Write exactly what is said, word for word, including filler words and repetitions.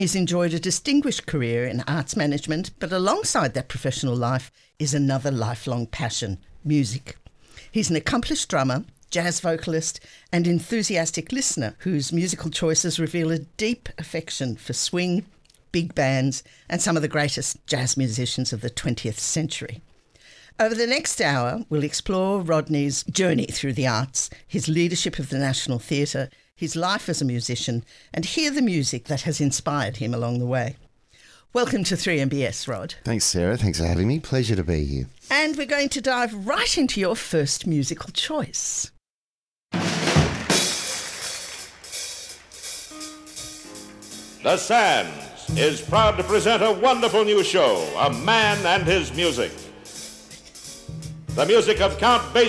He's enjoyed a distinguished career in arts management, but alongside that professional life is another lifelong passion, music. He's an accomplished drummer, jazz vocalist and enthusiastic listener whose musical choices reveal a deep affection for swing, big bands and some of the greatest jazz musicians of the twentieth century. Over the next hour, we'll explore Rodney's journey through the arts, his leadership of the National Theatre, his life as a musician, and hear the music that has inspired him along the way. Welcome to three M B S, Rod. Thanks, Sarah. Thanks for having me. Pleasure to be here. And we're going to dive right into your first musical choice. The Sands is proud to present a wonderful new show, A Man and His Music. The music of Count Basie.